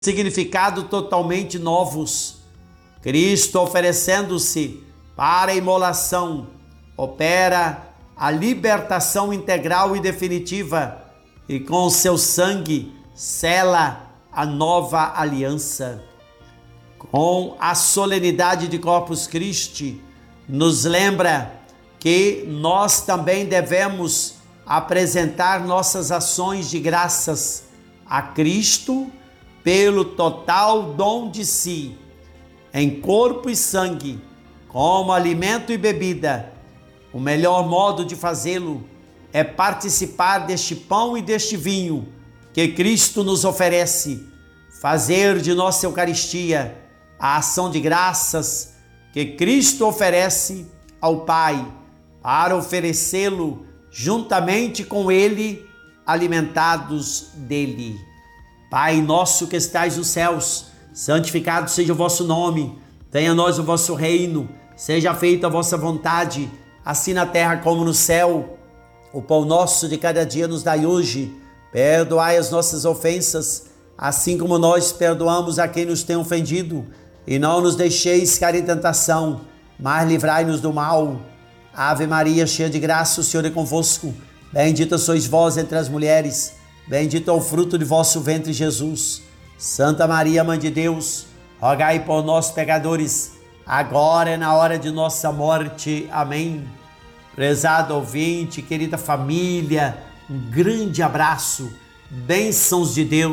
significado totalmente novos. Cristo, oferecendo-se para a imolação, opera a libertação integral e definitiva e com seu sangue sela a nova aliança. Com a solenidade de Corpus Christi, nos lembra que nós também devemos apresentar nossas ações de graças a Cristo pelo total dom de si, em corpo e sangue, como alimento e bebida. O melhor modo de fazê-lo é participar deste pão e deste vinho que Cristo nos oferece, fazer de nossa Eucaristia a ação de graças que Cristo oferece ao Pai, para oferecê-lo juntamente com Ele, alimentados dele. Pai nosso que estais nos céus, santificado seja o vosso nome, venha a nós o vosso reino, seja feita a vossa vontade, assim na terra como no céu. O pão nosso de cada dia nos dai hoje, perdoai as nossas ofensas, assim como nós perdoamos a quem nos tem ofendido, e não nos deixeis cair em tentação, mas livrai-nos do mal. Ave Maria, cheia de graça, o Senhor é convosco, bendita sois vós entre as mulheres, bendito é o fruto de vosso ventre, Jesus. Santa Maria, Mãe de Deus, rogai por nós, pecadores, agora e na hora de nossa morte. Amém. Prezado ouvinte, querida família, um grande abraço, bênçãos de Deus.